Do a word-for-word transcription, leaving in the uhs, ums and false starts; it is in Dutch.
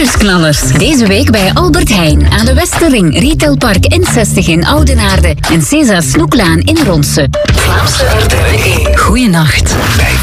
nieuwsknallers. Deze week bij Albert Heijn aan de Westerring, Retailpark N zestig in Oudenaarde en Cesa Snoeklaan in Ronse. Vlaamse R T L. Goeienacht.